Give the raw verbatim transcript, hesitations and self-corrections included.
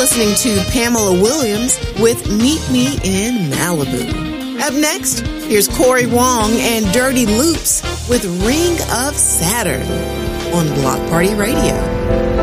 listening to Pamela Williams with Meet Me in Malibu. Up next, here's Corey Wong and Dirty Loops with Ring of Saturn on Block Party Radio.